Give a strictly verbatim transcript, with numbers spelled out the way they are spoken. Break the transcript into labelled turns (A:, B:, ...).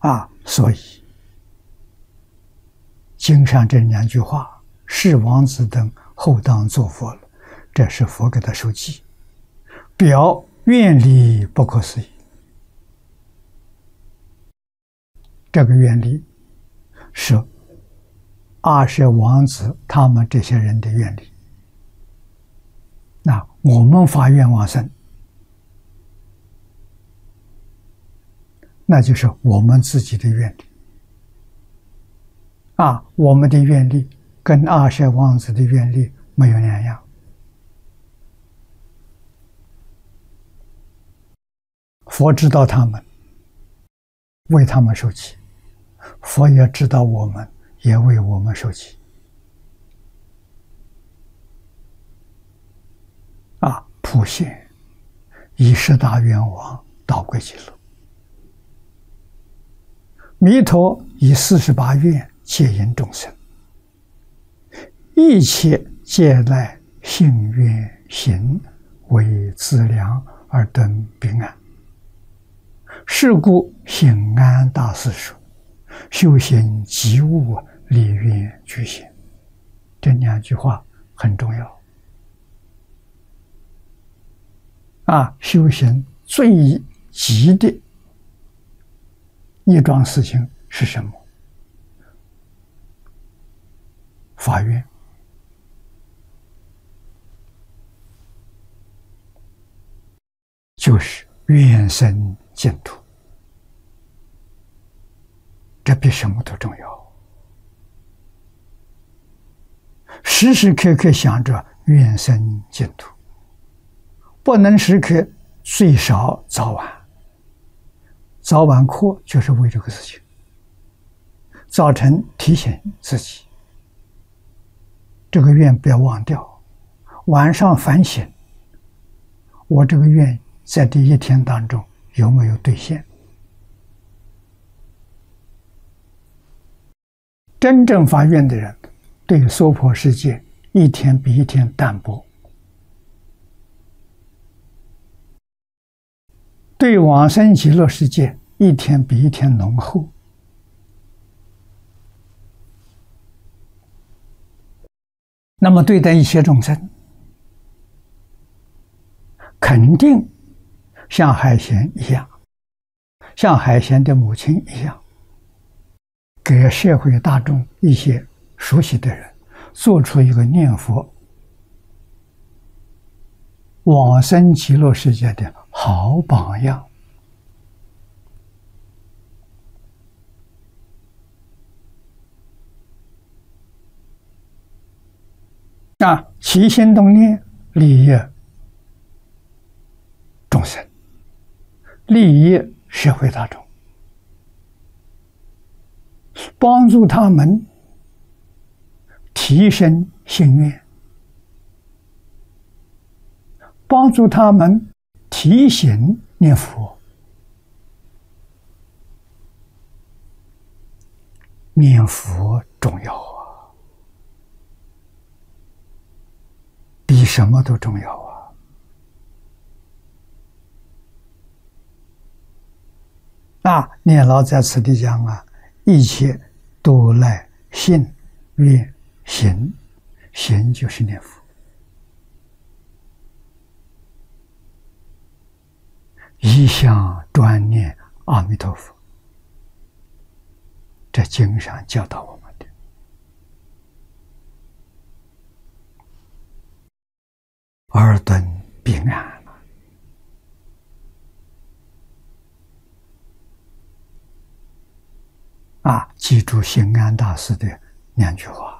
A: 啊，所以经上这两句话，是王子等后当作佛了，这是佛给他授记，表愿力不可思议。这个愿力是阿舍王子他们这些人的愿力。那我们发愿往生，那就是我们自己的愿力啊，我们的愿力跟阿舍王子的愿力没有两样。佛知道他们，为他们受记；佛也知道我们，也为我们受记。啊，普现以十大愿王导归极乐，弥陀以四十八愿接引众生，一切皆赖信愿行为资粮而得彼岸。是故行安大师说：修行即悟离愿具现。这两句话很重要啊！修行最急的一桩事情是什么？发愿。就是愿生净土，这比什么都重要。时时刻刻想着愿生净土，不能时刻最少早晚。早晚课就是为这个事情，早晨提醒自己，这个愿不要忘掉，晚上反省，我这个愿在这一天当中有没有兑现？真正发愿的人，对娑婆世界一天比一天淡薄，对往生极乐世界一天比一天浓厚。那么对待一切众生，肯定像海贤一样，像海贤的母亲一样，给社会大众一些熟悉的人做出一个念佛往生极乐世界的好榜样。啊，起心动念，利益众生，利益社会大众，帮助他们提升心愿，帮助他们提醒念佛。念佛重要啊，比什么都重要啊！啊，念老在此地讲啊，一切都赖信愿行，行就是念佛，一向专念阿弥陀佛。这经上教导我们的。尔等彼岸了。啊，记住心安大师的两句话。